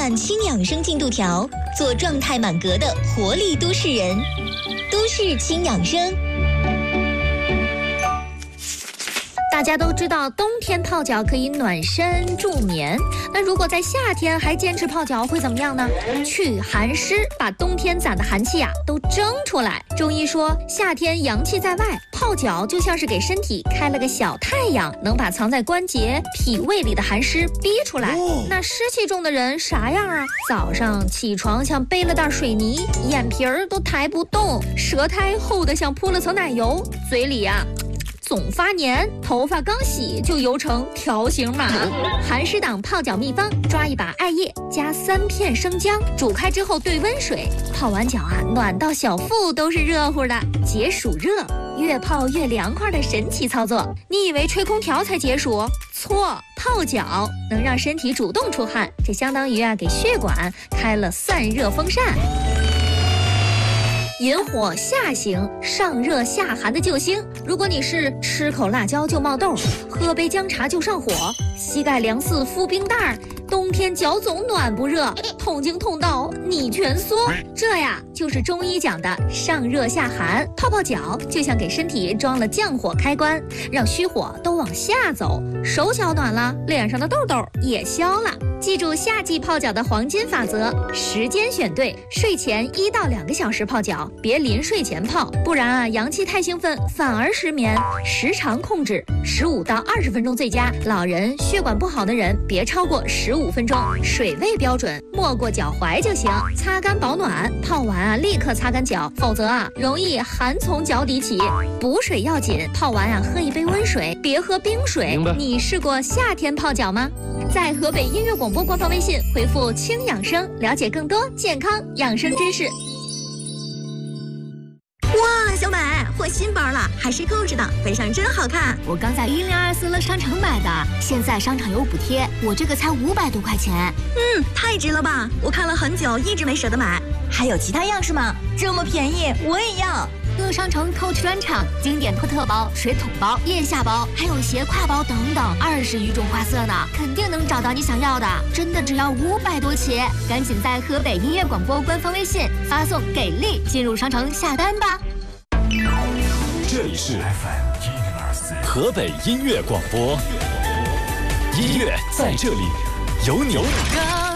看轻养生进度条，做状态满格的活力都市人。都市轻养生。 大家都知道，冬天泡脚可以暖身助眠。那如果在夏天还坚持泡脚，会怎么样呢？去寒湿，把冬天攒的寒气都蒸出来。中医说，夏天阳气在外，泡脚就像是给身体开了个小太阳，能把藏在关节、脾胃里的寒湿逼出来。那湿气重的人啥样啊？早上起床像背了袋水泥，眼皮儿都抬不动，舌苔厚得像铺了层奶油，嘴里总发黏，头发刚洗就油成条形码。寒湿党泡脚秘方：抓一把艾叶，加3片生姜，煮开之后兑温水，泡完脚暖到小腹都是热乎的，解暑热，越泡越凉快的神奇操作。你以为吹空调才解暑？错，泡脚能让身体主动出汗，这相当于给血管开了散热风扇。引火下行，上热下寒的救星。如果你是吃口辣椒就冒痘，喝杯姜茶就上火，膝盖凉似敷冰袋，冬天脚总暖不热，痛经痛到你蜷缩，这就是中医讲的上热下寒。泡泡脚就像给身体装了降火开关，让虚火都往下走，手脚暖了，脸上的痘痘也消了。记住夏季泡脚的黄金法则：时间选对，睡前1到2个小时泡脚，别临睡前泡，不然阳气太兴奋反而失眠。时长控制15到20分钟最佳，老人、血管不好的人别超过15分钟。水位标准没过脚踝就行，擦干保暖，泡完立刻擦干脚，否则容易寒从脚底起。补水要紧，泡完喝一杯温水，别喝冰水。你试过夏天泡脚吗？在河北音乐广播官方微信回复轻养生，了解更多健康养生知识。 哇，小美换新包了，还是购置的，背上真好看。 我刚在1024乐商城买的，现在商场有补贴，我这个才500多块钱。 太值了吧！我看了很久，一直没舍得买。 还有其他样式吗？这么便宜，我也要。 乐商城 Coach 专场，经典托特包、水桶包、腋下包，还有斜挎包等等，20余种花色呢，肯定能找到你想要的。真的只要500多起，赶紧在河北音乐广播官方微信发送“给力”进入商城下单吧。 这里是 河北音乐广播，音乐在这里，有你。